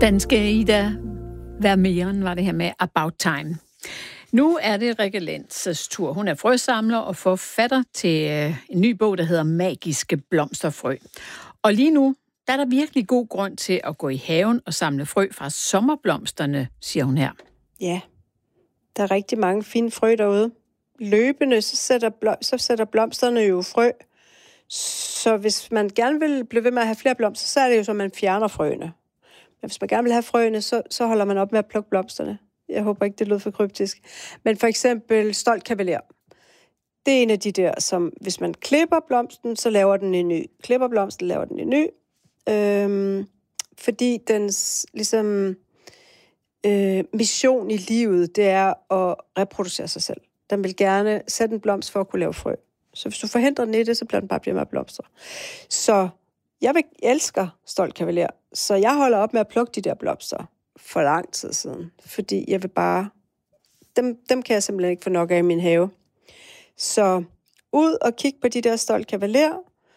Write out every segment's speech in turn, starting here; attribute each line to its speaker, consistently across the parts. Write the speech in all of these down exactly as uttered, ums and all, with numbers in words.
Speaker 1: Danske Ida Vermeeren var det her med About Time. Nu er det Rikke Lentz's tur. Hun er frøsamler og forfatter til en ny bog, der hedder Magiske blomsterfrø. Og lige nu, der er der virkelig god grund til at gå i haven og samle frø fra sommerblomsterne, siger hun her.
Speaker 2: Ja, der er rigtig mange fine frø derude. Løbende, så sætter, blom- så sætter blomsterne jo frø. Så hvis man gerne vil blive ved med at have flere blomster, så er det jo så, at man fjerner frøene. Men hvis man gerne vil have frøene, så, så holder man op med at plukke blomsterne. Jeg håber ikke, det lød for kryptisk. Men for eksempel stolt kavaler. Det er en af de der, som hvis man klipper blomsten, så laver den en ny. Klipper blomsten, laver den en ny. Øhm, fordi dens ligesom, øh, mission i livet, det er at reproducere sig selv. Den vil gerne sætte en blomst for at kunne lave frø. Så hvis du forhindrer den i det, så bliver den bare bliver med at blomstre. Så jeg, vil, jeg elsker stolt kavaler, så jeg holder op med at plukke de der blomster for lang tid siden. Fordi jeg vil bare... Dem, dem kan jeg simpelthen ikke få nok af i min have. Så ud og kig på de der stolt kavaler,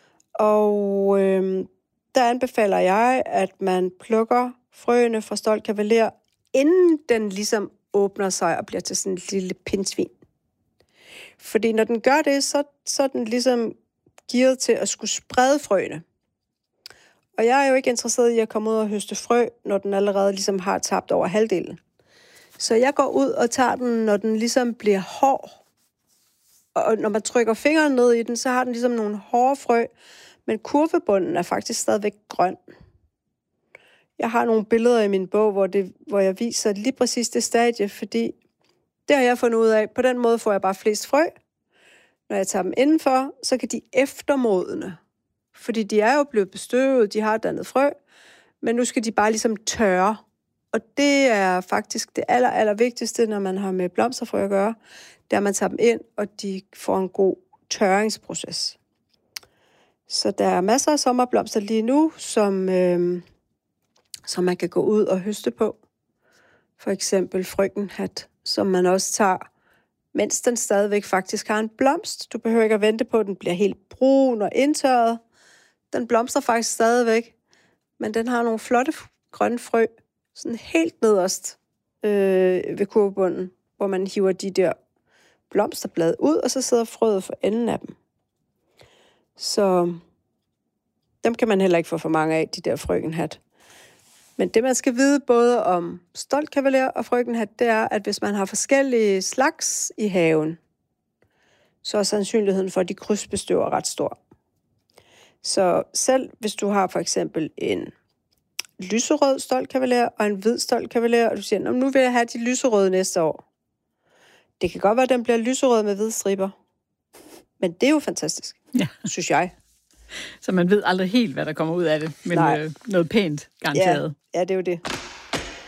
Speaker 2: og øh, der anbefaler jeg, at man plukker frøene fra stolt kavaler, inden den ligesom åbner sig og bliver til sådan en lille pindsvin. Fordi når den gør det, så, så er den ligesom gearet til at skulle sprede frøene. Og jeg er jo ikke interesseret i at komme ud og høste frø, når den allerede ligesom har tabt over halvdelen. Så jeg går ud og tager den, når den ligesom bliver hård. Og når man trykker fingeren ned i den, så har den ligesom nogle hårde frø, men kurvebunden er faktisk stadigvæk grøn. Jeg har nogle billeder i min bog, hvor, det, hvor jeg viser lige præcis det stadie, fordi det har jeg fundet ud af. På den måde får jeg bare flest frø. Når jeg tager dem indenfor, så kan de eftermodne. Fordi de er jo blevet bestøvet, de har dannet frø, men nu skal de bare ligesom tørre. Og det er faktisk det aller, aller vigtigste, når man har med blomsterfrø at gøre, det er, at man tager dem ind, og de får en god tørringsproces. Så der er masser af sommerblomster lige nu, som, øh, som man kan gå ud og høste på. For eksempel frøkenhat, som man også tager, mens den stadigvæk faktisk har en blomst. Du behøver ikke at vente på, at den bliver helt brun og indtørret. Den blomstrer faktisk stadigvæk, men den har nogle flotte grønne frø, sådan helt nederst øh, ved kurvebunden, hvor man hiver de der blomsterblade ud, og så sidder frøet for enden af dem. Så dem kan man heller ikke få for mange af, de der frøkenhat. Men det, man skal vide både om stolt kavaler og frøkenhat, det er, at hvis man har forskellige slags i haven, så er sandsynligheden for, at de krydsbestøver ret stor. Så selv hvis du har for eksempel en lyserød stolt kavaler og en hvid stolt kavaler, og du siger, nu vil jeg have de lyserøde næste år. Det kan godt være, at den bliver lyserød med hvide striber. Men det er jo fantastisk, ja. Synes jeg.
Speaker 1: Så man ved aldrig helt, hvad der kommer ud af det, men øh, noget pænt garanteret.
Speaker 2: Ja, ja, det er jo det.